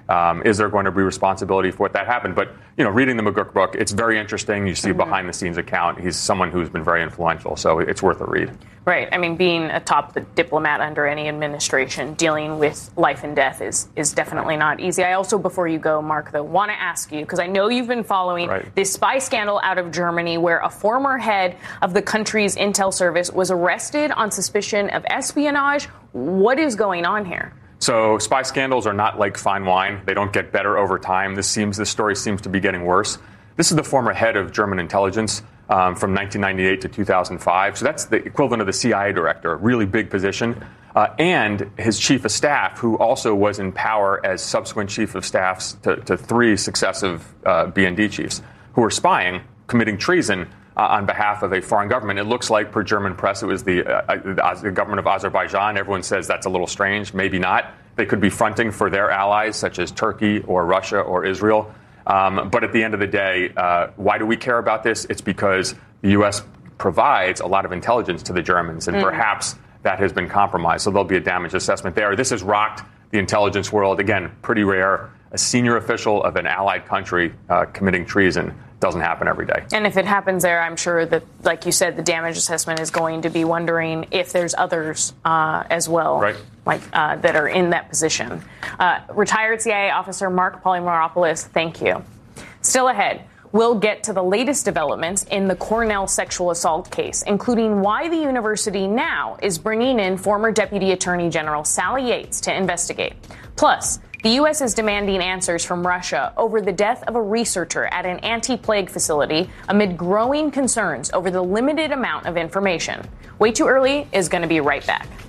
Is there going to be responsibility for what that happened? But, reading the McGurk book, it's very interesting. You see a behind-the-scenes account. He's someone who's been very influential, so it's worth a read. Right. I mean, being a top diplomat under any administration, dealing with life and death is definitely not easy. I also, before you go, Mark, though, want to ask you, because I know you've been following this spy scandal out of Germany where a former head of the country's intel service was arrested on suspicion of espionage. What is going on here? So spy scandals are not like fine wine. They don't get better over time. This story seems to be getting worse. This is the former head of German intelligence from 1998 to 2005. So that's the equivalent of the CIA director, a really big position. And his chief of staff, who also was in power as subsequent chief of staffs to three successive BND chiefs, who were spying, committing treason on behalf of a foreign government. It looks like, per German press, it was the government of Azerbaijan. Everyone says that's a little strange. Maybe not. They could be fronting for their allies, such as Turkey or Russia or Israel. But at the end of the day, why do we care about this? It's because the U.S. provides a lot of intelligence to the Germans, and perhaps that has been compromised. So there'll be a damage assessment there. This has rocked the intelligence world. Again, pretty rare. A senior official of an allied country committing treason doesn't happen every day. And if it happens there, I'm sure that, like you said, the damage assessment is going to be wondering if there's others as well, that are in that position. Retired CIA officer Mark Polymeropoulos, thank you. Still ahead, we'll get to the latest developments in the Cornell sexual assault case, including why the university now is bringing in former Deputy Attorney General Sally Yates to investigate. Plus, the U.S. is demanding answers from Russia over the death of a researcher at an anti-plague facility amid growing concerns over the limited amount of information. Way Too Early is going to be right back.